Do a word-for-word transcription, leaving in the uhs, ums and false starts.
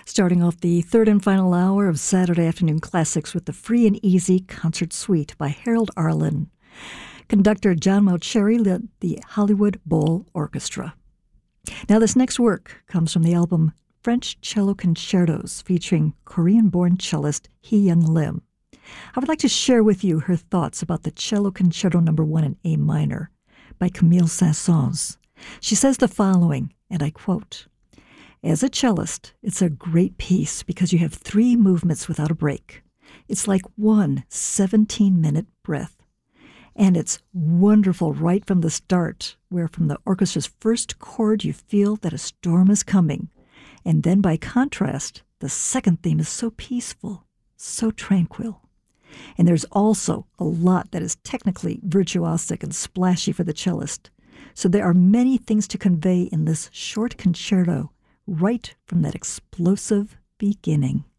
Starting off the third and final hour of Saturday Afternoon Classics with the Free and Easy Concert Suite by Harold Arlen. Conductor John Mauceri led the Hollywood Bowl Orchestra. Now this next work comes from the album French Cello Concertos featuring Korean-born cellist Hee-young Lim. I would like to share with you her thoughts about the Cello Concerto Number One in A minor by Camille Saint-Saëns. She says the following, and I quote, "As a cellist, it's a great piece because you have three movements without a break. It's like one seventeen-minute breath. And it's wonderful right from the start, where from the orchestra's first chord you feel that a storm is coming. And then by contrast, the second theme is so peaceful, so tranquil. And there's also a lot that is technically virtuosic and splashy for the cellist. So there are many things to convey in this short concerto right from that explosive beginning."